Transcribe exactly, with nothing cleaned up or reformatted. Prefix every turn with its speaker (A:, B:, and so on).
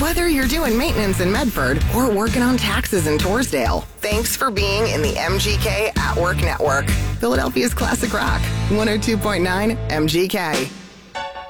A: Whether you're doing maintenance in Medford or working on taxes in Torresdale, thanks for being in the M G K at Work Network. Philadelphia's classic rock, one oh two point nine M G K.